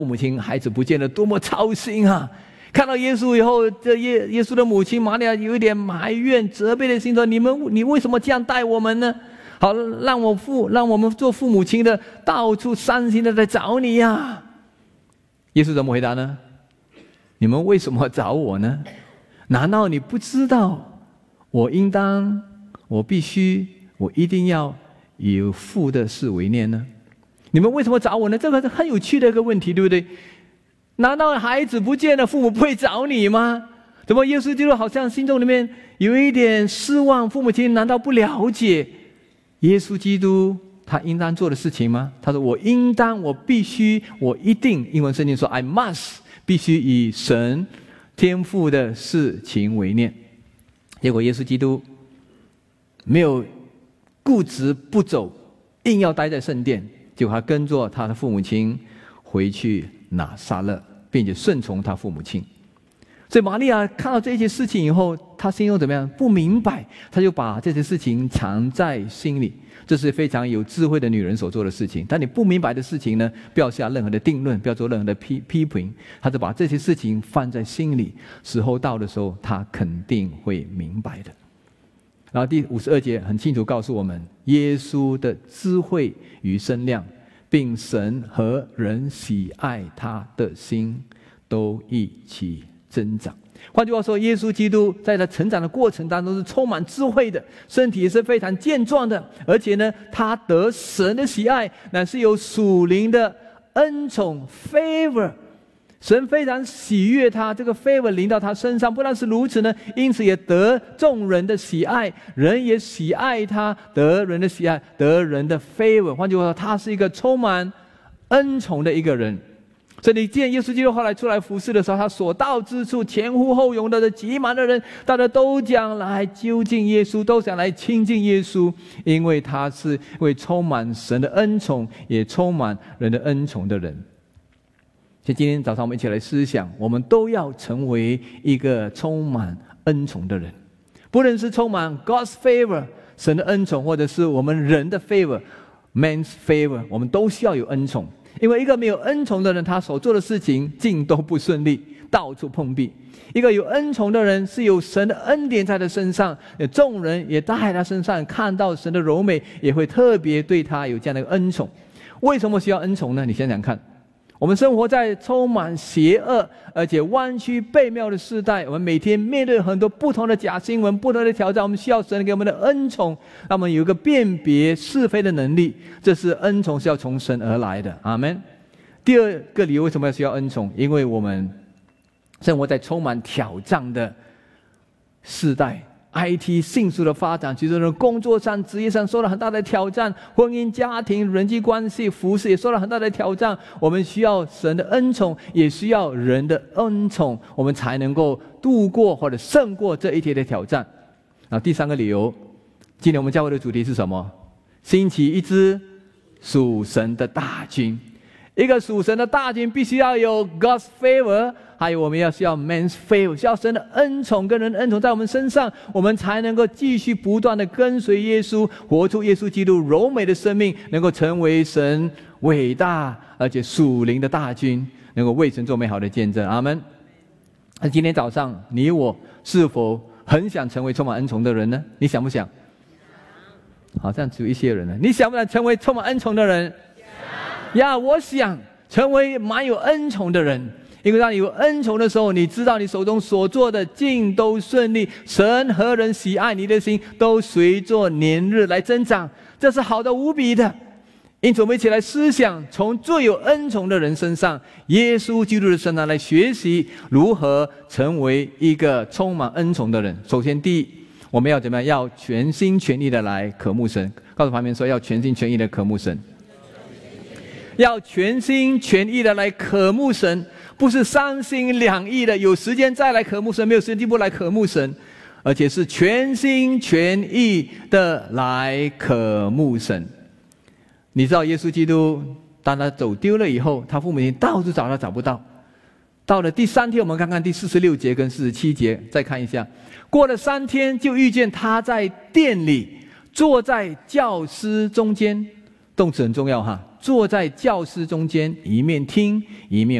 父母亲孩子不见了，多么操心啊！看到耶稣以后，这耶稣的母亲玛利亚有一点埋怨、责备的心说：“你为什么这样待我们呢？好，让我们做父母亲的到处伤心的在找你呀！”耶稣怎么回答呢？你们为什么找我呢？难道你不知道我必须，我一定要以父的事为念呢？你们为什么找我呢？这个是很有趣的一个问题，对不对？难道孩子不见了，父母不会找你吗？怎么耶稣基督好像心中里面有一点失望？父母亲难道不了解耶稣基督他应当做的事情吗？他说：“我应当，我必须，我一定。”英文圣经说 ：“I must， 必须以神天父的事情为念。”结果耶稣基督没有固执不走，硬要待在圣殿。结果他跟着他的父母亲回去拿撒勒，并且顺从他父母亲。所以玛利亚看到这些事情以后，她心中怎么样？不明白，她就把这些事情藏在心里。这是非常有智慧的女人所做的事情。但你不明白的事情呢，不要下任何的定论，不要做任何的批评，她就把这些事情放在心里。时候到的时候，她肯定会明白的。然后第52节很清楚告诉我们，耶稣的智慧与身量，并神和人喜爱他的心都一起增长。换句话说，耶稣基督在他成长的过程当中是充满智慧的，身体也是非常健壮的，而且呢，他得神的喜爱，乃是有属灵的恩宠 favor。神非常喜悦他，这个 favor 临到他身上。不但是如此呢，因此也得众人的喜爱，人也喜爱他，得人的喜爱，得人的 favor。换句话说，他是一个充满恩宠的一个人。所以你见耶稣基督后来出来服侍的时候，他所到之处前呼后拥的挤满的人，大家都想来究竟耶稣，都想来亲近耶稣，因为他是位充满神的恩宠，也充满人的恩宠的人。所以今天早上我们一起来思想，我们都要成为一个充满恩宠的人，不论是充满 God's favor 神的恩宠，或者是我们人的 favor man's favor， 我们都需要有恩宠。因为一个没有恩宠的人，他所做的事情尽都不顺利，到处碰壁。一个有恩宠的人，是有神的恩典在他身上，众人也在他身上看到神的柔美，也会特别对他有这样的恩宠。为什么需要恩宠呢？你想想看，我们生活在充满邪恶而且弯曲悖谬的时代，我们每天面对很多不同的假新闻，不同的挑战，我们需要神给我们的恩宠，让我们有一个辨别是非的能力。这是恩宠，是要从神而来的。阿们。第二个理由，为什么要需要恩宠？因为我们生活在充满挑战的世代， IT 迅速的发展，其实工作上、职业上受到很大的挑战，婚姻、家庭、人际关系、服事也受到很大的挑战。我们需要神的恩宠，也需要人的恩宠，我们才能够度过或者胜过这一切的挑战。然后第三个理由，今年我们教会的主题是什么？兴起一支属神的大军。一个属神的大军必须要有 God's favor， 还有我们需要 man's favor， 需要神的恩宠跟人的恩宠在我们身上，我们才能够继续不断的跟随耶稣，活出耶稣基督柔美的生命，能够成为神伟大而且属灵的大军，能够为神做美好的见证。阿们。那今天早上你我是否很想成为充满恩宠的人呢？你想不想？好像只有一些人呢。你想不想成为充满恩宠的人？呀，我想成为蛮有恩宠的人，因为当你有恩宠的时候，你知道你手中所做的尽都顺利，神和人喜爱你的心都随着年日来增长，这是好的无比的。因此我们一起来思想，从最有恩宠的人身上，耶稣基督的身上来学习如何成为一个充满恩宠的人。首先第一，我们要怎么样？要全心全意的来渴慕神。告诉旁边说，要全心全意的渴慕神，要全心全意的来渴慕神，不是三心两意的，有时间再来渴慕神，没有时间就不来渴慕神，而且是全心全意的来渴慕神。你知道耶稣基督当他走丢了以后，他父母亲到处找他找不到，到了第3天，我们看看第46节跟47节，再看一下。过了3天，就遇见他在殿里坐在教师中间。动词很重要哈， 坐在教师中间，一面听，一面